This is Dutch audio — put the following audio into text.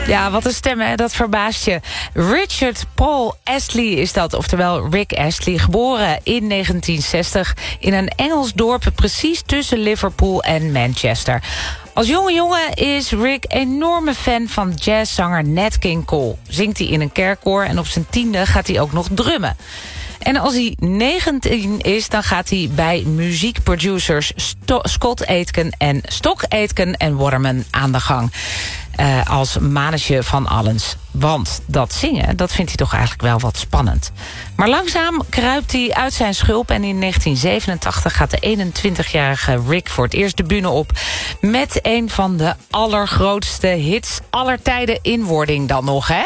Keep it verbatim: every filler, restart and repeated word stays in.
Ja, wat een stem, hè? Dat verbaast je. Richard Paul Astley is dat, oftewel Rick Astley. Geboren in negentien zestig in een Engels dorp precies tussen Liverpool en Manchester. Als jonge jongen is Rick enorme fan van jazzzanger Nat King Cole. Zingt hij in een kerkkoor en op zijn tiende gaat hij ook nog drummen. En als hij negentien is, dan gaat hij bij muziekproducers Sto- Scott Aitken en Stock Aitken en Waterman aan de gang. Uh, als manetje van Allens. Want dat zingen, dat vindt hij toch eigenlijk wel wat spannend. Maar langzaam kruipt hij uit zijn schulp en in negentien zevenentachtig gaat de eenentwintigjarige Rick voor het eerst de bühne op met een van de allergrootste hits aller tijden in wording dan nog, hè?